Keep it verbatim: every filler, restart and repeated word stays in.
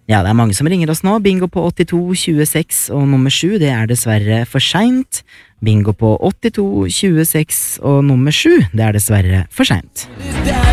Ja, det er mange som ringer oss nå. Bingo på åttito tjueseks og nummer sju, det er dessverre for sent. Bingo på åttito tjueseks og nummer sju, det er dessverre for sent.